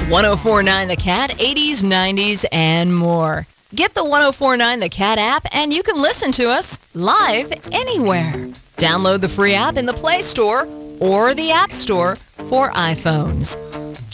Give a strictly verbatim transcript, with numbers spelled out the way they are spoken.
one oh four point nine The Cat, eighties, nineties, and more. Get the one oh four point nine The Cat app and you can listen to us live anywhere. Download the free app in the Play Store or the App Store for iPhones.